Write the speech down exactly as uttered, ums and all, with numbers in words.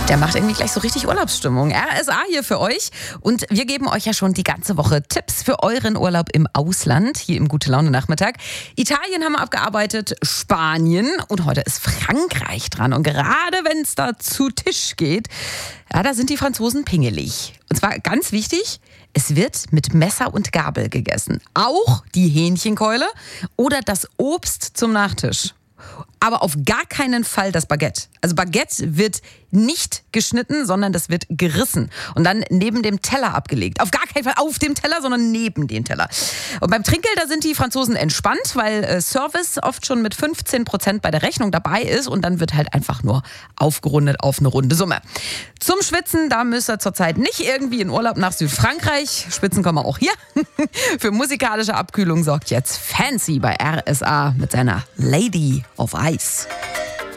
Der macht irgendwie gleich so richtig Urlaubsstimmung. R S A hier für euch. Und wir geben euch ja schon die ganze Woche Tipps für euren Urlaub im Ausland, hier im Gute-Laune-Nachmittag. Italien haben wir abgearbeitet, Spanien und heute ist Frankreich dran. Und gerade wenn es da zu Tisch geht, ja, da sind die Franzosen pingelig. Und zwar ganz wichtig, es wird mit Messer und Gabel gegessen. Auch die Hähnchenkeule oder das Obst zum Nachtisch. Aber auf gar keinen Fall das Baguette. Also Baguette wird nicht geschnitten, sondern das wird gerissen und dann neben dem Teller abgelegt. Auf gar keinen Fall auf dem Teller, sondern neben dem Teller. Und beim Trinkgeld, da sind die Franzosen entspannt, weil äh, Service oft schon mit fünfzehn Prozent bei der Rechnung dabei ist und dann wird halt einfach nur aufgerundet auf eine runde Summe. Zum Schwitzen, da müsst ihr zurzeit nicht irgendwie in Urlaub nach Südfrankreich. Schwitzen kommen wir auch hier. Für musikalische Abkühlung sorgt jetzt Fancy bei R S A mit seiner Lady of Ice.